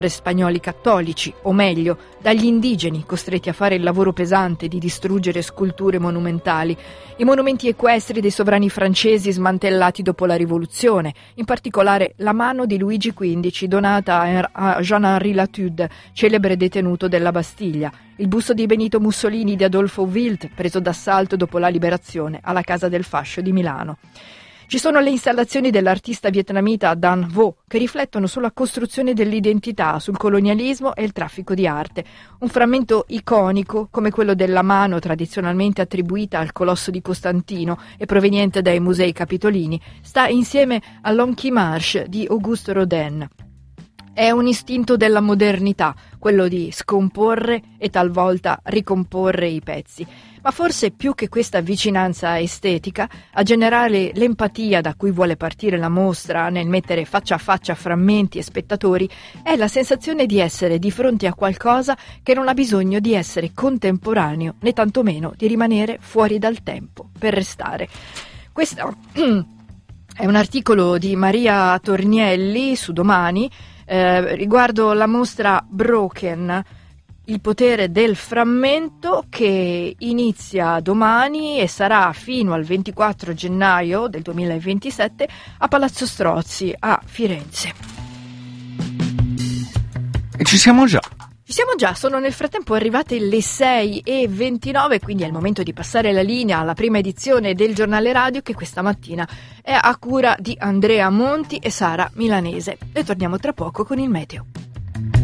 spagnoli cattolici, o meglio, dagli indigeni costretti a fare il lavoro pesante di distruggere sculture monumentali, i monumenti equestri dei sovrani francesi smantellati dopo la rivoluzione, in particolare la mano di Luigi XV donata a Jean-Henri Latude, celebre detenuto della Bastiglia, il busto di Benito Mussolini di Adolfo Wild, preso d'assalto dopo la liberazione alla Casa del Fascio di Milano. Ci sono le installazioni dell'artista vietnamita Dan Vo, che riflettono sulla costruzione dell'identità, sul colonialismo e il traffico di arte. Un frammento iconico, come quello della mano tradizionalmente attribuita al colosso di Costantino e proveniente dai musei capitolini, sta insieme all'Enquimage di Auguste Rodin. È un istinto della modernità, quello di scomporre e talvolta ricomporre i pezzi. Ma forse più che questa vicinanza estetica, a generare l'empatia da cui vuole partire la mostra nel mettere faccia a faccia frammenti e spettatori, è la sensazione di essere di fronte a qualcosa che non ha bisogno di essere contemporaneo, né tantomeno di rimanere fuori dal tempo, per restare. Questo è un articolo di Maria Tornielli su Domani, riguardo la mostra Broken, il potere del frammento, che inizia domani e sarà fino al 24 gennaio del 2027 a Palazzo Strozzi a Firenze. E ci siamo già. Ci siamo già, sono nel frattempo arrivate le 6:29, quindi è il momento di passare la linea alla prima edizione del giornale radio, che questa mattina è a cura di Andrea Monti e Sara Milanese. E torniamo tra poco con il meteo.